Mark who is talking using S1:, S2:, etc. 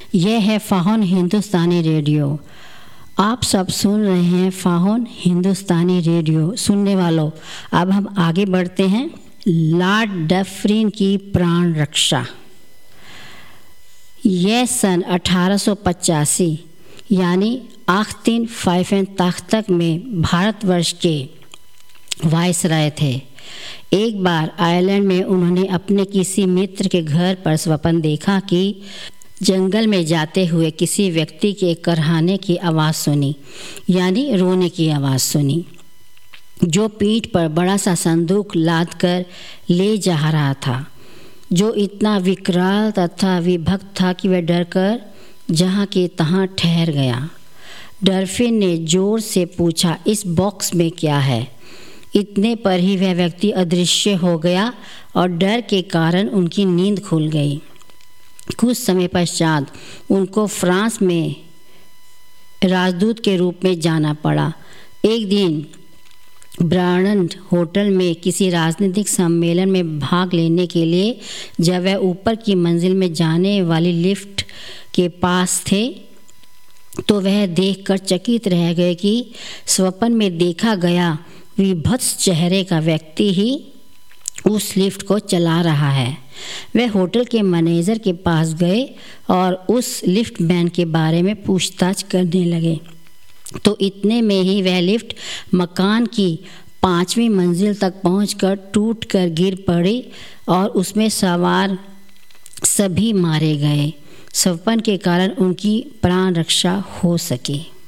S1: यह है फाहौन हिंदुस्तानी रेडियो। आप सब सुन रहे हैं फाहौन हिंदुस्तानी रेडियो। सुनने वालों, अब हम आगे बढ़ते हैं। लॉर्ड डफरिन की प्राण रक्षा। यह सन 1885 यानी आख्तिन फाइफेन ताख्तक में भारतवर्ष के वायसराय थे। एक बार आयरलैंड में उन्होंने अपने किसी मित्र के घर पर स्वप्न देखा कि जंगल में जाते हुए किसी व्यक्ति के करहाने की आवाज़ सुनी, यानी रोने की आवाज़ सुनी, जो पीठ पर बड़ा सा संदूक लाद कर ले जा रहा था, जो इतना विकराल तथा विभक्त था कि वह डर कर जहाँ के तहाँ ठहर गया। डफरिन ने जोर से पूछा, इस बॉक्स में क्या है? इतने पर ही वह व्यक्ति अदृश्य हो गया और डर के कारण उनकी नींद खुल गई। कुछ समय पश्चात उनको फ्रांस में राजदूत के रूप में जाना पड़ा। एक दिन ब्रांड होटल में किसी राजनीतिक सम्मेलन में भाग लेने के लिए जब वह ऊपर की मंजिल में जाने वाली लिफ्ट के पास थे तो वह देखकर चकित रह गए कि स्वप्न में देखा गया विभत्स चेहरे का व्यक्ति ही उस लिफ्ट को चला रहा है। वह होटल के मैनेजर के पास गए और उस लिफ्ट मैन के बारे में पूछताछ करने लगे, तो इतने में ही वह लिफ्ट मकान की 5वीं मंजिल तक पहुंचकर टूटकर गिर पड़ी और उसमें सवार सभी मारे गए। स्वप्न के कारण उनकी प्राण रक्षा हो सकी।